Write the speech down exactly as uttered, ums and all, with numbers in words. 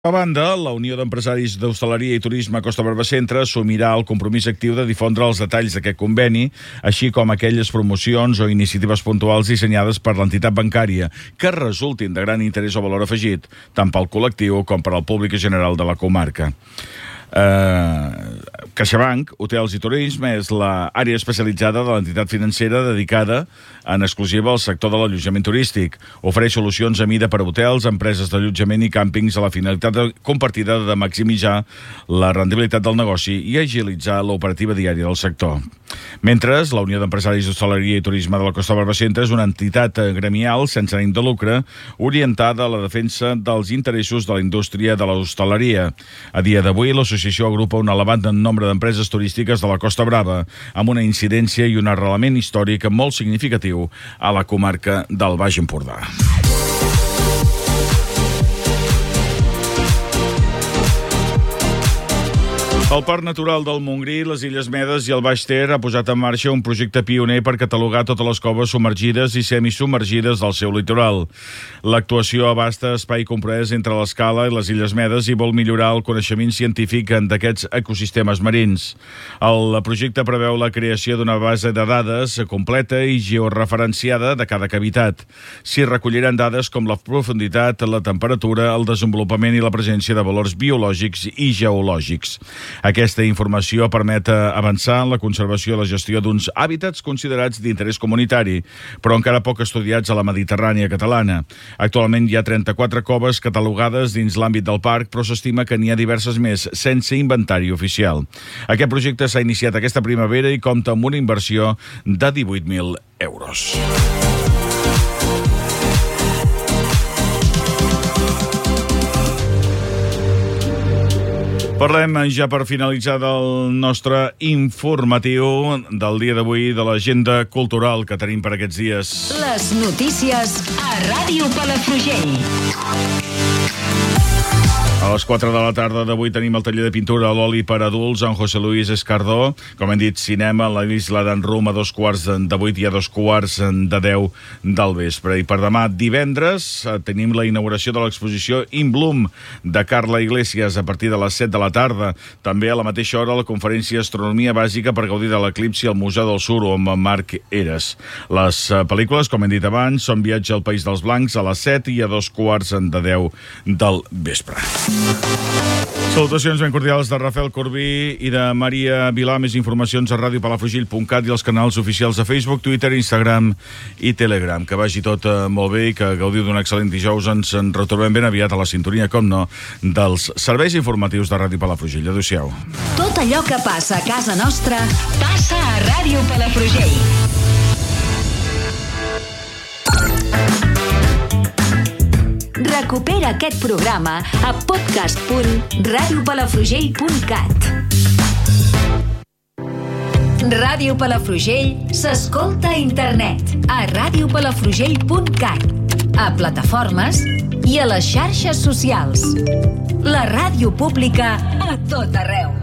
A banda, la Unió d'Empresaris d'Hostaleria i Turisme Costa Brava Centre assumirà el compromís actiu de difondre els detalls d'aquest conveni, així com aquelles promocions o iniciatives puntuals dissenyades per l'entitat bancària que resultin de gran interès o valor afegit, tant pel col·lectiu com per al públic general de la comarca. Uh, CaixaBank, Hotels i Turisme, és l'àrea especialitzada de l'entitat financera dedicada en exclusiva al sector de l'allotjament turístic. Ofereix solucions a mida per a hotels, empreses d'allotjament i càmpings a la finalitat compartida de maximitzar la rendibilitat del negoci i agilitzar l'operativa diària del sector. Mentre, la Unió d'Empresaris d'Hostaleria i Turisme de la Costa Brava Centre és una entitat gremial sense ànim de lucre orientada a la defensa dels interessos de la indústria de l'hostaleria. A dia d'avui, l'associació agrupa un elevat nombre d'empreses turístiques de la Costa Brava, amb una incidència i un arrelament històric molt significatiu a la comarca del Baix Empordà. El Parc Natural del Montgrí, les Illes Medes i el Baix Ter ha posat en marxa un projecte pioner per catalogar totes les coves submergides i semisubmergides del seu litoral. L'actuació abasta espai comprès entre l'Escala i les Illes Medes i vol millorar el coneixement científic d'aquests ecosistemes marins. El projecte preveu la creació d'una base de dades completa i georreferenciada de cada cavitat. S'hi recolliran dades com la profunditat, la temperatura, el desenvolupament i la presència de valors biològics i geològics. Aquesta informació permet avançar en la conservació i la gestió d'uns hàbitats considerats d'interès comunitari, però encara poc estudiats a la Mediterrània catalana. Actualment hi ha trenta-quatre coves catalogades dins l'àmbit del parc, però s'estima que n'hi ha diverses més, sense inventari oficial. Aquest projecte s'ha iniciat aquesta primavera i compta amb una inversió de divuit mil euros. Parlem ja per finalitzar del nostre informatiu del dia d'avui de l'agenda cultural que tenim per aquests dies. Les notícies a Ràdio Palafrugell. A les quatre de la tarda d'avui tenim el taller de pintura a l'oli per adults en José Luis Escardó. Com hem dit, cinema, la Isla d'en Rum a dos quarts de vuit i a dos quarts de deu del vespre. I per demà divendres tenim la inauguració de l'exposició In Bloom de Carla Iglesias a partir de les set de la tarda. També a la mateixa hora la conferència Astronomia Bàsica per gaudir de l'eclipsi al Museu del Suro amb Marc Eres. Les pel·lícules, com hem dit abans, són Viatge al País dels Blancs a les set i a dos quarts de deu del vespre. Salutacions ben cordials de Rafael Corbí i de Maria Vilà. Més informacions a ràdio palafrugell punt cat i els canals oficials de Facebook, Twitter, Instagram i Telegram. Que vagi tot molt bé i que gaudiu d'un excel·lent dijous. Ens en retrobem ben aviat a la sintonia, com no, dels serveis informatius de Ràdio Palafrugell. Adéu-siau. Tot allò que passa a casa nostra passa a Ràdio Palafrugell. Recupera aquest programa a podcast punt ràdio palafrugell punt cat. Ràdio Palafrugell s'escolta a internet a ràdio palafrugell punt cat, a plataformes i a les xarxes socials. La ràdio pública a tot arreu.